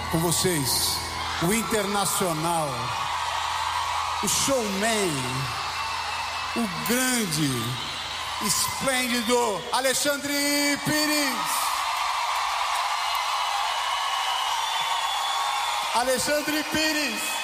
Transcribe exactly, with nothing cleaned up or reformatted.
Com vocês, o internacional, o showman, o grande, esplêndido Alexandre Pires. Alexandre Pires.